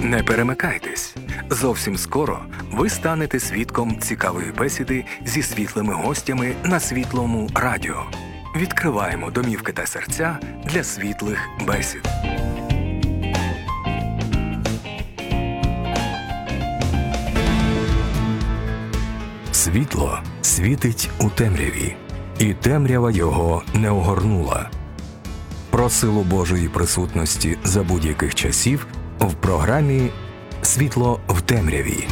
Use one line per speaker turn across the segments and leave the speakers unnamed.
Не перемикайтесь. Зовсім скоро ви станете свідком цікавої бесіди зі світлими гостями на Світлому радіо. Відкриваємо домівки та серця для світлих бесід. Світло світить у темряві, і темрява його не огорнула. Про силу Божої присутності за будь-яких часів в програмі «Світло в темряві».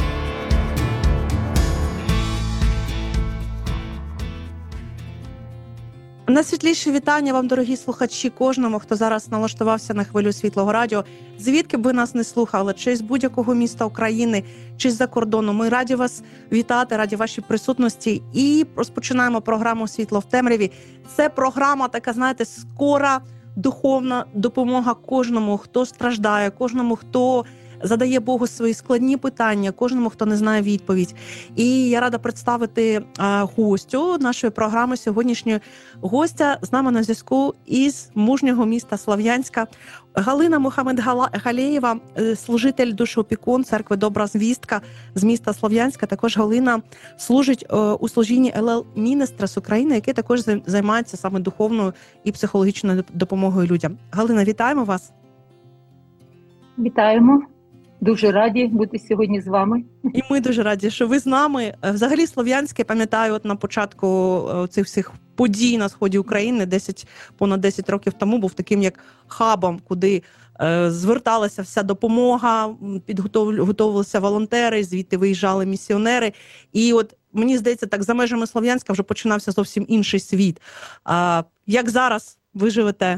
Найсвітліші вітання вам, дорогі слухачі, кожному, хто зараз налаштувався на хвилю Світлого радіо. Звідки б ви нас не слухали, чи з будь-якого міста України, чи з-за кордону. Ми раді вас вітати, раді вашій присутності. І розпочинаємо програму «Світло в темряві». Це програма така, знаєте, скора духовна допомога кожному, хто страждає, кожному, хто задає Богу свої складні питання, кожному, хто не знає відповідь. І я рада представити гостю нашої програми сьогоднішньої. Гостя з нами на зв'язку із мужнього міста Слов'янська. Галина Мухаммед-Галеєва, служитель душоопікун церкви Добра Звістка з міста Слов'янська. Також Галина служить у служінні ЛЛ Міністрес України, яке також займається саме духовною і психологічною допомогою людям. Галина, вітаємо вас.
Вітаємо. Дуже раді бути сьогодні з вами.
І ми дуже раді, що ви з нами. Взагалі, Слов'янське, пам'ятаю, от на початку цих всіх подій на сході України, понад 10 років тому, був таким як хабом, куди зверталася вся допомога, підготовилися волонтери, звідти виїжджали місіонери. І от, мені здається, так за межами Слов'янська вже починався зовсім інший світ. Як зараз ви живете?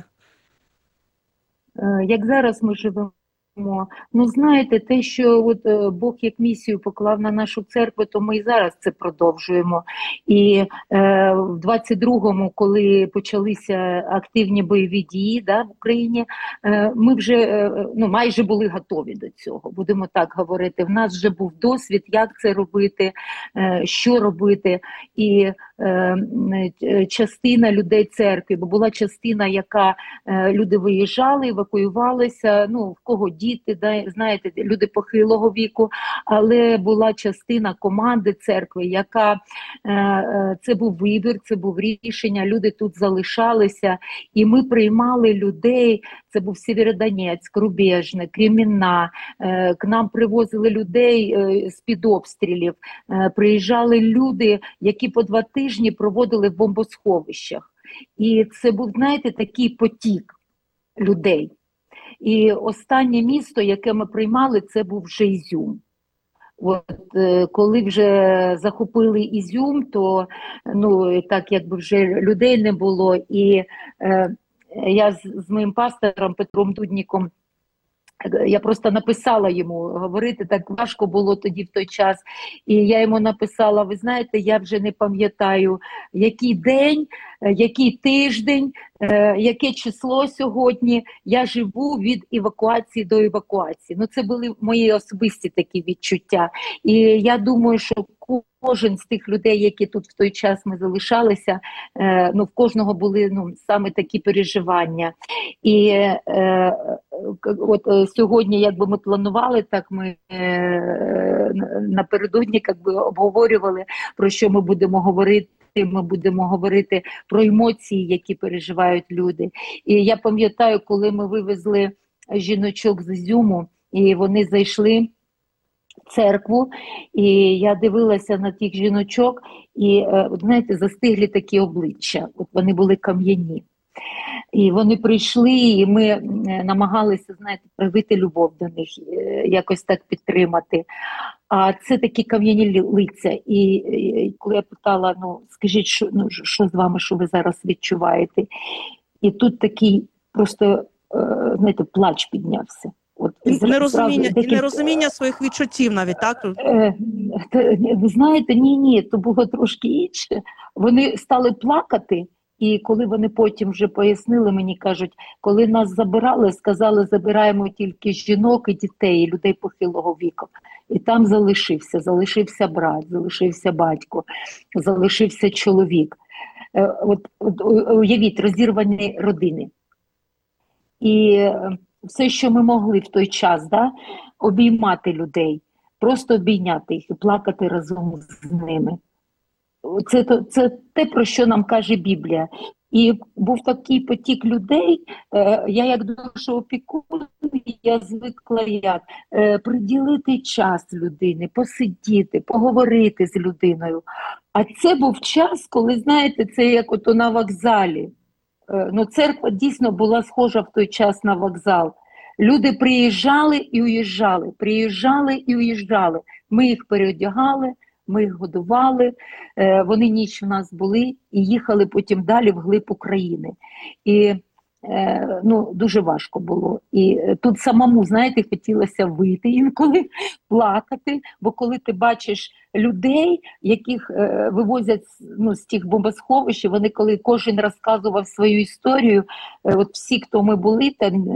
Як зараз ми живемо? Ну, знаєте, те, що от Бог як місію поклав на нашу церкву, то ми і зараз це продовжуємо. І в 22-му, коли почалися активні бойові дії в Україні, ми вже майже були готові до цього, будемо так говорити. В нас вже був досвід, як це робити, що робити. І частина людей церкви, бо була частина, яка люди виїжджали, евакуювалися, в кого діти, знаєте, люди похилого віку, але була частина команди церкви, яка, це був вибір, це був рішення, люди тут залишалися, і ми приймали людей, це був Сєвєродонецьк, Рубежне, Кремінна, к нам привозили людей з-під обстрілів, приїжджали люди, які по 2 тижні проводили в бомбосховищах. І це був, знаєте, такий потік людей. І останнє місто, яке ми приймали, це був вже Ізюм. Коли вже захопили Ізюм, то так якби вже людей не було. І я з моїм пастором Петром Дудніком, я просто написала йому, говорити так важко було тоді в той час. І я йому написала, ви знаєте, я вже не пам'ятаю, який день, який тиждень, яке число сьогодні, я живу від евакуації до евакуації. Це були мої особисті такі відчуття. І я думаю, що кожен з тих людей, які тут в той час ми залишалися, в кожного були саме такі переживання. І от сьогодні, якби ми планували, так ми напередодні обговорювали, про що ми будемо говорити. Ми будемо говорити про емоції, які переживають люди. І я пам'ятаю, коли ми вивезли жіночок з Ізюму, і вони зайшли в церкву, і я дивилася на тих жіночок, і, знаєте, застиглі такі обличчя, вони були кам'яні. І вони прийшли, і ми намагалися, знаєте, проявити любов до них, якось так підтримати. А це такі кам'яні лиця. І коли я питала, скажіть, що з вами, що ви зараз відчуваєте? І тут такий просто, знаєте, плач піднявся.
Нерозуміння своїх відчуттів навіть, так?
Ви знаєте, ні, то було трошки інше. Вони стали плакати, і коли вони потім вже пояснили, мені кажуть, коли нас забирали, сказали, забираємо тільки жінок і дітей, і людей похилого віку. І там залишився брат, залишився батько, залишився чоловік. Уявіть, розірвані родини. І все, що ми могли в той час, обіймати людей, просто обійняти їх і плакати разом з ними. Це те, про що нам каже Біблія. І був такий потік людей, я як душоопікун, я звикла приділити час людині, посидіти, поговорити з людиною. А це був час, коли, знаєте, це як ото на вокзалі. Ну, церква дійсно була схожа в той час на вокзал. Люди приїжджали і уїжджали, приїжджали і уїжджали. Ми їх переодягали, ми їх годували, вони ніч у нас були і їхали потім далі вглиб України. І ну, дуже важко було. І тут самому, знаєте, хотілося вийти інколи, плакати, бо коли ти бачиш людей, яких вивозять ну, з тих бомбосховищ, вони коли кожен розказував свою історію, от всі, хто ми були,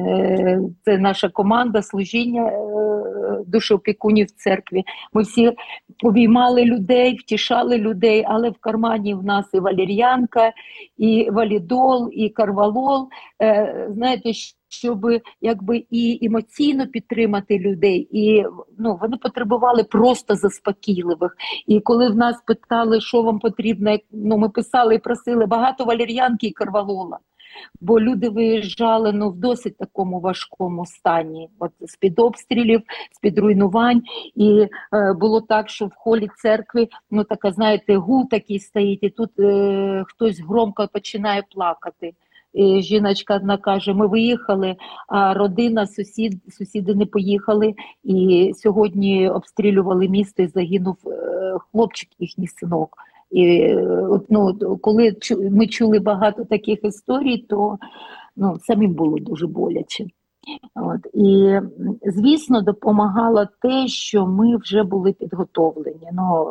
це наша команда служіння душоопікунів в церкві, ми всі обіймали людей, втішали людей, але в кармані в нас і валер'янка, і валідол, і карвалол, знаєте, щоб якби і емоційно підтримати людей, і ну, вони потребували просто заспокійливих. І коли в нас питали, що вам потрібно, ну, ми писали і просили багато валер'янки і карвалола, бо люди виїжджали ну, в досить такому важкому стані, от з-під обстрілів, з-під руйнувань, і було так, що в холі церкви, ну така, знаєте, гул такий стоїть, і тут хтось громко починає плакати. І жіночка одна каже, ми виїхали, а родина, сусіди не поїхали, і сьогодні обстрілювали місто і загинув хлопчик, їхній синок. І ну, коли ми чули багато таких історій, то ну, самим було дуже боляче. От. І, звісно, допомагало те, що ми вже були підготовлені. Ну,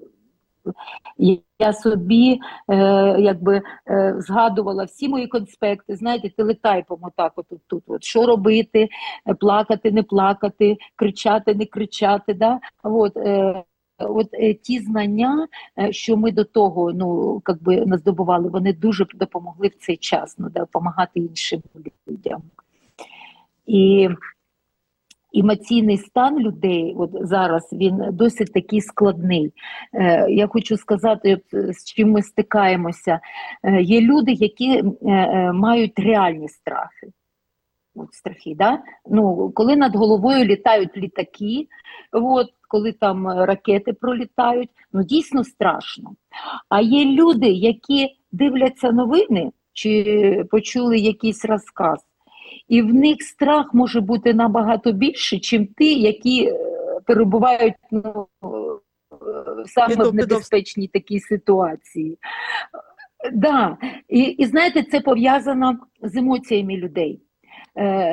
я собі згадувала всі мої конспекти, знаєте, телетайпом отак от, що робити, плакати, не плакати, кричати, не кричати. Да? От ті знання, що ми до того ну, наздобували, вони дуже допомогли в цей час допомагати іншим людям. І емоційний стан людей от зараз, він досить такий складний. Я хочу сказати, з чим ми стикаємося. Є люди, які мають реальні страхи. От страхи, да? Ну, коли над головою літають літаки, от, коли там ракети пролітають, ну дійсно страшно. А є люди, які дивляться новини чи почули якийсь розказ, і в них страх може бути набагато більше, ніж ті, які перебувають ну, саме в небезпечній такій ситуації. Да. І знаєте, це пов'язано з емоціями людей.